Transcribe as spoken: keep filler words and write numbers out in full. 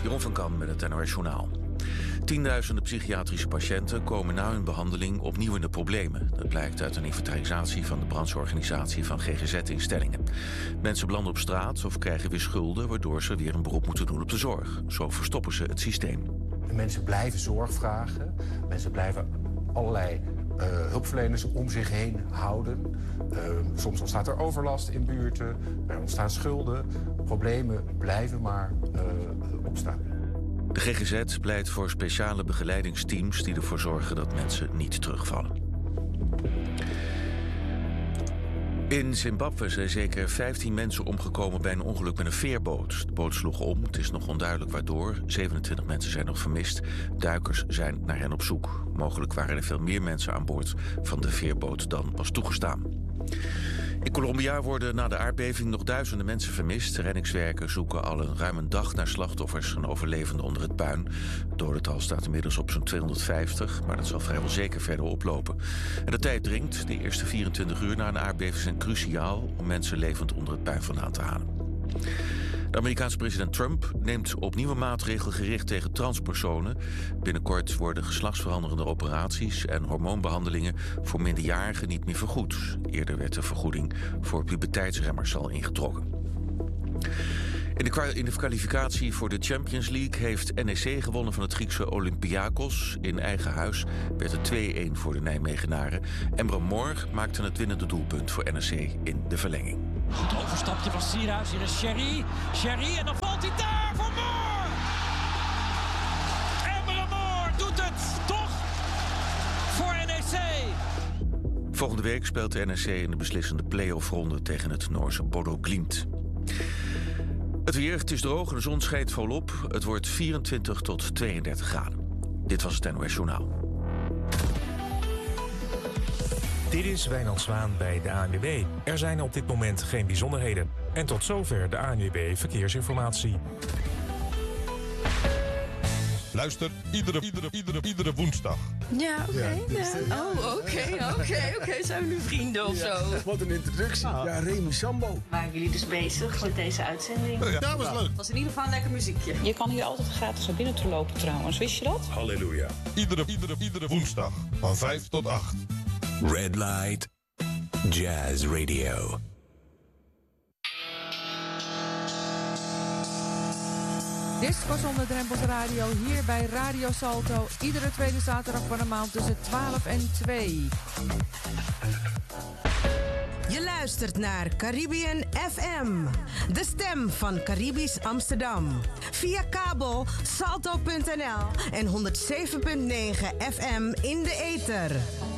Jeroen van Kan met het N O S Journaal. Tienduizenden psychiatrische patiënten komen na hun behandeling opnieuw in de problemen. Dat blijkt uit een inventarisatie van de brancheorganisatie van G G Z-instellingen. Mensen belanden op straat of krijgen weer schulden, waardoor ze weer een beroep moeten doen op de zorg. Zo verstoppen ze het systeem. En mensen blijven zorg vragen. Mensen blijven allerlei uh, hulpverleners om zich heen houden. Uh, soms ontstaat er overlast in buurten, er ontstaan schulden. Problemen blijven maar uh, opstaan. De G G Z pleit voor speciale begeleidingsteams die ervoor zorgen dat mensen niet terugvallen. In Zimbabwe zijn zeker vijftien mensen omgekomen bij een ongeluk met een veerboot. De boot sloeg om, het is nog onduidelijk waardoor. zevenentwintig mensen zijn nog vermist. Duikers zijn naar hen op zoek. Mogelijk waren er veel meer mensen aan boord van de veerboot dan was toegestaan. In Colombia worden na de aardbeving nog duizenden mensen vermist. Reddingswerkers zoeken al een ruim een dag naar slachtoffers en overlevenden onder het puin. Het dodental staat inmiddels op zo'n tweehonderdvijftig, maar dat zal vrijwel zeker verder oplopen. En de tijd dringt. De eerste vierentwintig uur na een aardbeving zijn cruciaal om mensen levend onder het puin vandaan te halen. De Amerikaanse president Trump neemt opnieuw een maatregel gericht tegen transpersonen. Binnenkort worden geslachtsveranderende operaties en hormoonbehandelingen voor minderjarigen niet meer vergoed. Eerder werd de vergoeding voor puberteitsremmers al ingetrokken. In de, in de kwalificatie voor de Champions League heeft N E C gewonnen van het Griekse Olympiakos. In eigen huis werd het twee-een voor de Nijmegenaren. Emre Mor maakte het winnende doelpunt voor N E C in de verlenging. Goed overstapje van Sierhuis. Hier is Sherry. Sherry en dan valt hij daar voor Moor. Emre Moor doet het toch voor N E C. Volgende week speelt de N E C in de beslissende play-offronde tegen het Noorse Bodo Glimt. Het weer, het is droog en de zon schijnt volop. Het wordt vierentwintig tot tweeëndertig graden. Dit was het N O S Journaal. Dit is Wijnand Zwaan bij de A N W B. Er zijn op dit moment geen bijzonderheden. En tot zover de A N W B Verkeersinformatie. Luister iedere, iedere, iedere, iedere woensdag. Ja, oké. Okay, ja, ja. Oh, oké, oké, oké. Zijn we nu vrienden of ja. zo? Wat een introductie. Ah. Ja, Remy Sambo. Waren jullie dus bezig met deze uitzending? Ja, dat was leuk. Het was in ieder geval een lekker muziekje. Je kan hier altijd gratis naar binnen toe lopen trouwens. Wist je dat? Halleluja. Iedere, iedere, iedere woensdag van vijf tot acht. Red Light Jazz Radio. Disco zonder drempels radio hier bij Radio Salto. Iedere tweede zaterdag van de maand tussen twaalf en twee. Je luistert naar Caribbean F M. De stem van Caribisch Amsterdam. Via kabel salto punt n l en honderdzeven komma negen F M in de ether.